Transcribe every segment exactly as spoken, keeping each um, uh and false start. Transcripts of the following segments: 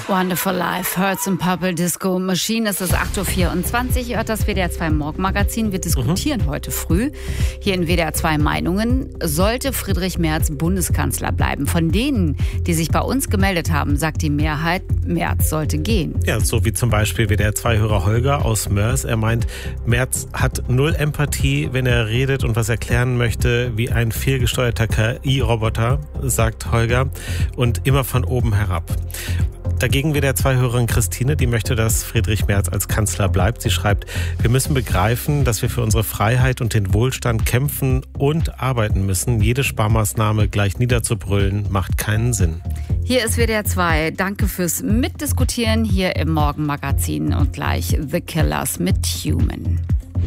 Wonderful Life, Hearts and Purple Disco Machine. Es ist acht Uhr vierundzwanzig, ihr hört das W D R zwei Morgenmagazin. Wir diskutieren mhm. heute früh hier in W D R zwei Meinungen. Sollte Friedrich Merz Bundeskanzler bleiben? Von denen, die sich bei uns gemeldet haben, sagt die Mehrheit, Merz sollte gehen. Ja, so wie zum Beispiel W D R zwei-Hörer Holger aus Mörs. Er meint, Merz hat null Empathie, wenn er redet und was erklären möchte, wie ein fehlgesteuerter K I-Roboter, sagt Holger, und immer von oben herab. Dagegen W D R zwei-Hörerin Christine, die möchte, dass Friedrich Merz als Kanzler bleibt. Sie schreibt, wir müssen begreifen, dass wir für unsere Freiheit und den Wohlstand kämpfen und arbeiten müssen. Jede Sparmaßnahme gleich niederzubrüllen, macht keinen Sinn. Hier ist W D R zwei. Danke fürs Mitdiskutieren hier im Morgenmagazin und gleich The Killers mit Human.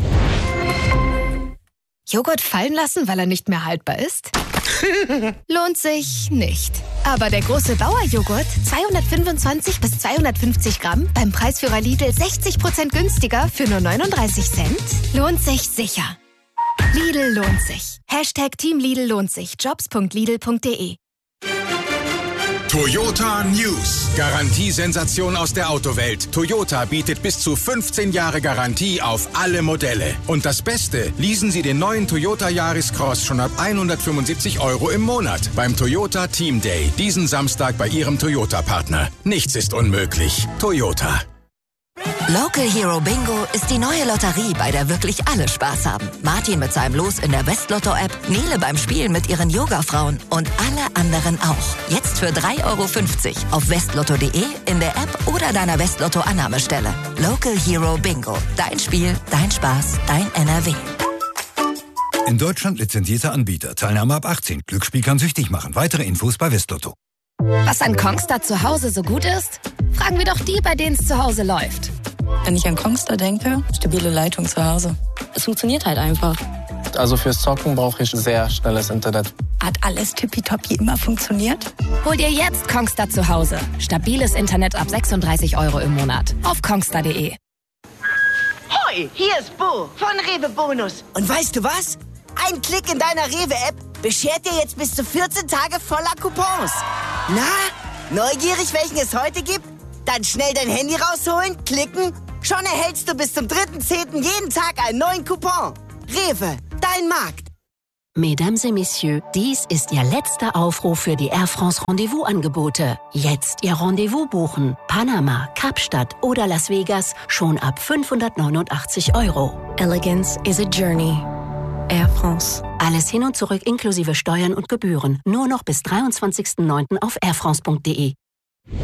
Joghurt fallen lassen, weil er nicht mehr haltbar ist? Lohnt sich nicht. Aber der große Bauerjoghurt, zweihundertfünfundzwanzig bis zweihundertfünfzig Gramm, beim Preisführer Lidl sechzig Prozent günstiger für nur neununddreißig Cent, lohnt sich sicher. Lidl lohnt sich. Hashtag Team Lidl lohnt sich. jobs punkt lidl punkt de. Toyota News. Garantiesensation aus der Autowelt. Toyota bietet bis zu fünfzehn Jahre Garantie auf alle Modelle. Und das Beste, leasen Sie den neuen Toyota Yaris Cross schon ab hundertfünfundsiebzig Euro im Monat beim Toyota Team Day. Diesen Samstag bei Ihrem Toyota-Partner. Nichts ist unmöglich. Toyota. Local Hero Bingo ist die neue Lotterie, bei der wirklich alle Spaß haben. Martin mit seinem Los in der Westlotto-App, Nele beim Spielen mit ihren Yoga-Frauen und alle anderen auch. Jetzt für drei Euro fünfzig auf westlotto punkt de, in der App oder deiner Westlotto-Annahmestelle. Local Hero Bingo. Dein Spiel, dein Spaß, dein N R W. In Deutschland lizenzierter Anbieter. Teilnahme ab achtzehn. Glücksspiel kann süchtig machen. Weitere Infos bei Westlotto. Was an Kongstar zu Hause so gut ist? Fragen wir doch die, bei denen es zu Hause läuft. Wenn ich an Kongstar denke, stabile Leitung zu Hause. Es funktioniert halt einfach. Also fürs Zocken brauche ich sehr schnelles Internet. Hat alles tippitoppi immer funktioniert? Hol dir jetzt Kongstar zu Hause. Stabiles Internet ab sechsunddreißig Euro im Monat. Auf kongstar punkt de. Hoi, hier ist Bo von Rewe Bonus. Und weißt du was? Ein Klick in deiner Rewe-App beschert dir jetzt bis zu vierzehn Tage voller Coupons. Na, neugierig, welchen es heute gibt? Dann schnell dein Handy rausholen, klicken. Schon erhältst du bis zum dritten zehnten jeden Tag einen neuen Coupon. Rewe, dein Markt. Mesdames et Messieurs, dies ist Ihr letzter Aufruf für die Air France Rendezvous-Angebote. Jetzt Ihr Rendezvous buchen. Panama, Kapstadt oder Las Vegas schon ab fünfhundertneunundachtzig Euro. Elegance is a journey. Air France. Alles hin und zurück inklusive Steuern und Gebühren. Nur noch bis dreiundzwanzigsten neunten auf air france punkt de.